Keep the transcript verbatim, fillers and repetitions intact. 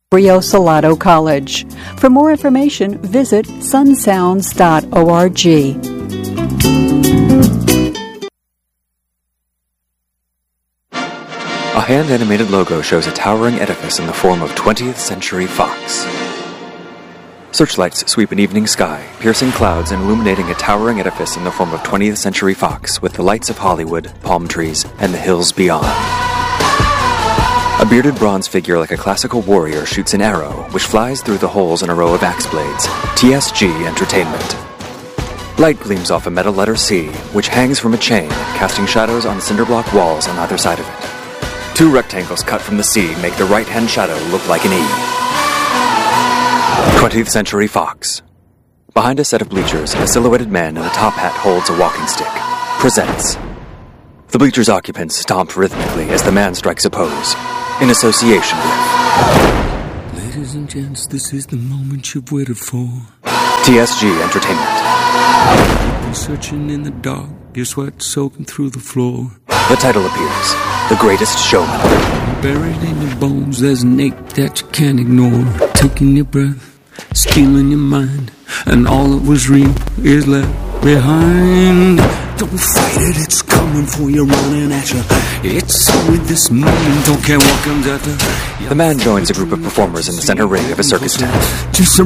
Rio Salado College. For more information, visit sun sounds dot org. A hand-animated logo shows a towering edifice in the form of twentieth century Fox. Searchlights sweep an evening sky, piercing clouds and illuminating a towering edifice in the form of twentieth century Fox with the lights of Hollywood, palm trees, and the hills beyond. A bearded bronze figure like a classical warrior shoots an arrow, which flies through the holes in a row of axe blades. T S G Entertainment. Light gleams off a metal letter C, which hangs from a chain, casting shadows on cinderblock walls on either side of it. Two rectangles cut from the C make the right-hand shadow look like an E. twentieth century Fox. Behind a set of bleachers, a silhouetted man in a top hat holds a walking stick. Presents. The bleachers' occupants stomp rhythmically as the man strikes a pose. In association with... Ladies and gents, this is the moment you've waited for. T S G Entertainment. You've been searching in the dark, your sweat soaking through the floor. The title appears. The Greatest Showman. Buried in your bones, there's an ache that you can't ignore. Taking your breath, stealing your mind, and all that was real is left behind. Don't fight it, it's coming for you, running at you. It's only this moment, don't care what comes after. The man joins a group of performers in the center ring of a circus tent. Just a